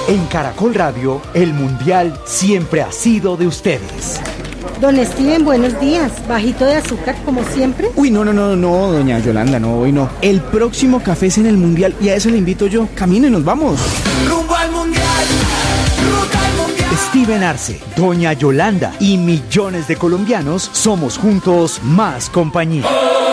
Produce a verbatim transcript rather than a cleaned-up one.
En Caracol Radio, el Mundial siempre ha sido de ustedes. Don Steven, buenos días. ¿Bajito de azúcar como siempre? Uy, no, no, no, no, doña Yolanda, no, hoy no. El próximo café es en el Mundial y a eso le invito yo. Camine, nos vamos. Rumbo al Mundial, ruta al Mundial. Steven Arce, doña Yolanda y millones de colombianos somos juntos más compañía.